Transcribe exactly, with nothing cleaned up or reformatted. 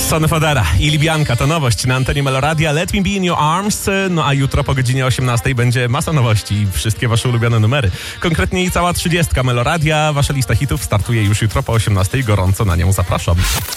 Sonny Fodera i Libianka to nowość na antenie Meloradia. Let Me Be In Your Arms. No a jutro po godzinie osiemnastej będzie masa nowości i wszystkie wasze ulubione numery. Konkretnie i cała trzydziestka Meloradia. Wasza lista hitów startuje już jutro po osiemnastej. Gorąco na nią zapraszam.